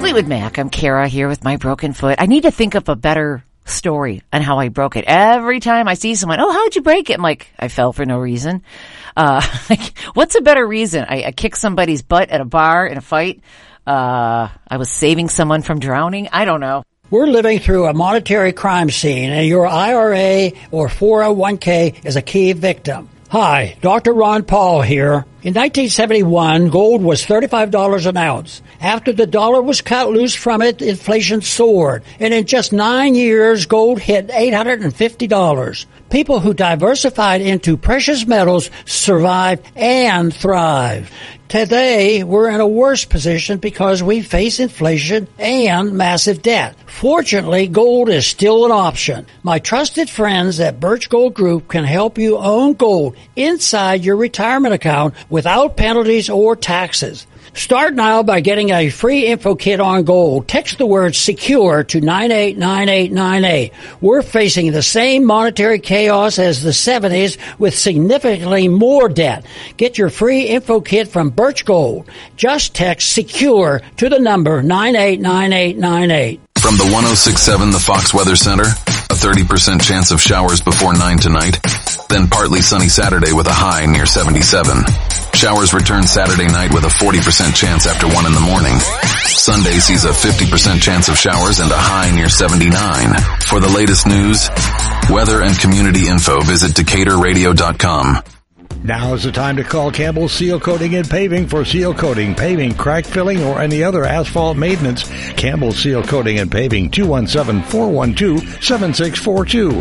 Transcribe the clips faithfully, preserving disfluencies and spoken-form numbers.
Fleetwood Mac. I'm Kara here with my broken foot. I need to think of a better story on how I broke it. Every time I see someone, oh, how'd you break it? I'm like, I fell for no reason. Uh, like, what's a better reason? I, I kicked somebody's butt at a bar in a fight. Uh, I was saving someone from drowning. I don't know. We're living through a monetary crime scene, and your I R A or four oh one k is a key victim. Hi, Doctor Ron Paul here. In nineteen seventy-one, gold was thirty-five dollars an ounce. After the dollar was cut loose from it, inflation soared. And in just nine years, gold hit eight hundred fifty dollars. People who diversified into precious metals survived and thrived. Today, we're in a worse position because we face inflation and massive debt. Fortunately, gold is still an option. My trusted friends at Birch Gold Group can help you own gold inside your retirement account without penalties or taxes. Start now by getting a free info kit on gold. Text the word SECURE to nine eight nine eight nine eight. We're facing the same monetary chaos as the seventies with significantly more debt. Get your free info kit from Birch Gold. Just text SECURE to the number nine eight nine eight nine eight. From the one oh six point seven The Fox Weather Center, a thirty percent chance of showers before nine tonight, then partly sunny Saturday with a high near seventy-seven. Showers return Saturday night with a forty percent chance after one in the morning. Sunday sees a fifty percent chance of showers and a high near seventy-nine. For the latest news, weather, and community info, visit Decatur Radio dot com. Now is the time to call Campbell Seal Coating and Paving for seal coating, paving, crack filling, or any other asphalt maintenance. Campbell Seal Coating and Paving, two one seven, four one two, seven six four two.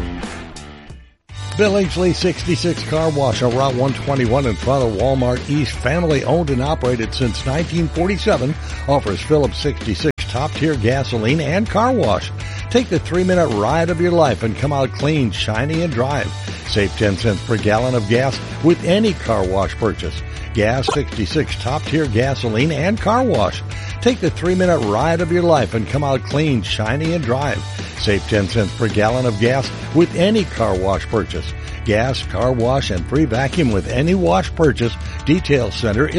Billingsley sixty-six Car Wash on Route one twenty-one in front of Walmart East, family owned and operated since nineteen forty-seven, offers Phillips sixty-six top-tier gasoline and car wash. Take the three-minute ride of your life and come out clean, shiny, and drive. Save ten cents per gallon of gas with any car wash purchase. Gas sixty-six top-tier gasoline and car wash. Take the three-minute ride of your life and come out clean, shiny, and drive. Save ten cents per gallon of gas with any car wash purchase. Gas, car wash, and free vacuum with any wash purchase. Detail Center.